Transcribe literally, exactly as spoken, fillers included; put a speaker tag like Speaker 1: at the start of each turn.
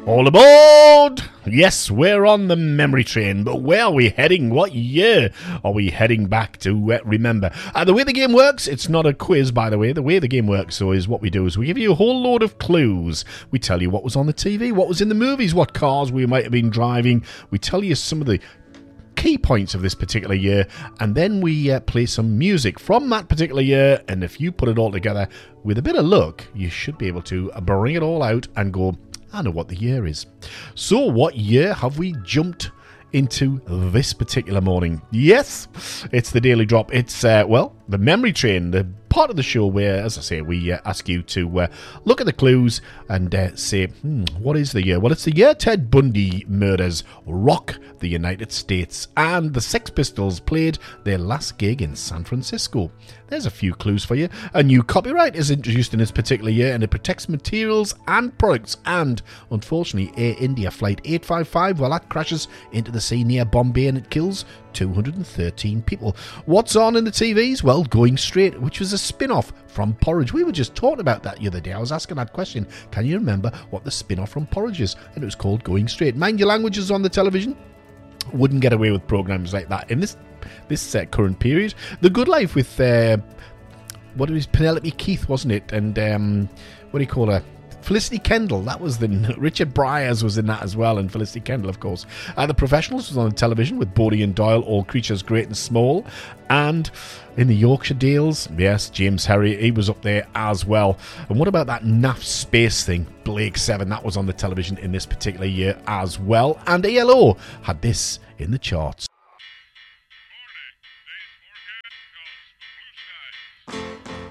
Speaker 1: All aboard! Yes, we're on the memory train, but where are we heading? What year are we heading back to? Uh, remember, uh, the way the game works, it's not a quiz, by the way. The way the game works, so is what we do is we give you a whole load of clues. We tell you what was on the T V, what was in the movies, what cars we might have been driving. We tell you some of the key points of this particular year, and then we uh, play some music from that particular year, and if you put it all together, with a bit of luck, you should be able to bring it all out and go, I know what the year is. So what year have we jumped into this particular morning? Yes, it's the Daily Drop. It's, uh, well, the memory train, the part of the show where, as I say, we uh, ask you to uh, look at the clues and uh, say, hmm, what is the year? Well, it's the year Ted Bundy murders rock the United States, and the Sex Pistols played their last gig in San Francisco. There's a few clues for you. A new copyright is introduced in this particular year, and it protects materials and products. And, unfortunately, Air India Flight eight five five, well, that crashes into the sea near Bombay and it kills two hundred thirteen people. What's on in the T Vs? Well, Going Straight, which was a spin-off from Porridge. We were just talking about that the other day. I was asking that question. Can you remember what the spin-off from Porridge is? And it was called Going Straight. Mind Your Language is on the television. Wouldn't get away with programs like that in this this uh, current period. The Good Life with uh, what was Penelope Keith, wasn't it? And um, what do you call her? Felicity Kendall. That was the Richard Bryars was in that as well, and Felicity Kendall, of course. Uh, the Professionals was on the television with Bodie and Doyle, All Creatures Great and Small, and in the Yorkshire Dales, yes, James Herriot, he was up there as well. And what about that naff space thing, Blake Seven? That was on the television in this particular year as well, and E L O had this in the charts.